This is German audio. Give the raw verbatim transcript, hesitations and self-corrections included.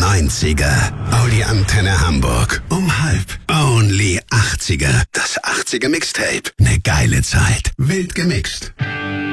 neunziger. Audi Antenne Hamburg. Um halb. Only achtziger. Das achtziger Mixtape. Ne geile Zeit. Wild gemixt.